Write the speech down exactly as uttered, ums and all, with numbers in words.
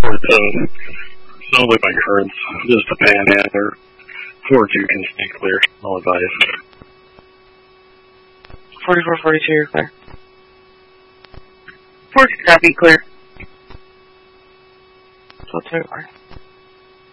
Or the, solely by currents, just a panhandler. four two can stay clear, I'll advise. forty-four forty-two, you're clear. forty-two, copy, clear. So two,